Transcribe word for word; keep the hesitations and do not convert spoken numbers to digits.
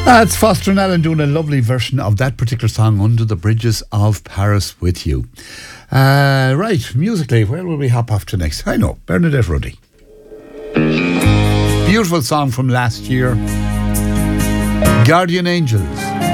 That's Foster and Allen doing a lovely version of that particular song, Under the Bridges of Paris with You. Uh, right, musically, where will we hop off to next? I know, Bernadette Ruddy. Beautiful song from last year. Guardian Angels.